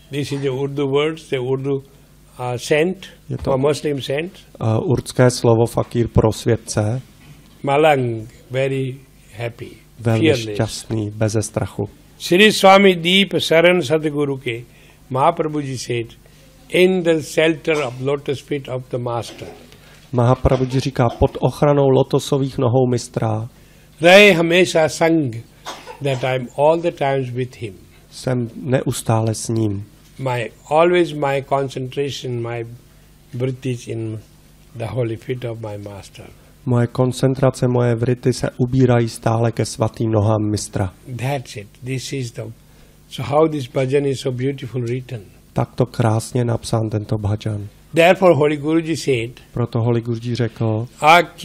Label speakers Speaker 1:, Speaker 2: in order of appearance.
Speaker 1: This is the Urdu words, the Urdu saint, or Muslim saint.
Speaker 2: Urdské slovo fakír pro světce.
Speaker 1: Malang, very happy,
Speaker 2: velmi
Speaker 1: fearless.
Speaker 2: Šťastný, beze strachu.
Speaker 1: Shri Swami Deep Saran Sadguru ke Mahaprabhuji said, in the shelter of lotus feet of the master.
Speaker 2: Mahaprabhuji říká, pod ochranou lotosových nohou mistra.
Speaker 1: Rahe hamesha sang, that I am all the times with him.
Speaker 2: Jsem neustále s ním.
Speaker 1: Always my concentration, my vritti is in the holy feet of my master.
Speaker 2: Moje koncentrace, moje vrity se ubírají stále ke svatým nohám mistra.
Speaker 1: That's it. This is the. So how this bhajan is so beautiful written.
Speaker 2: Takto krásně napsán tento bhajan.
Speaker 1: Therefore Holy Guruji said.
Speaker 2: Proto Holy Guruji řekl.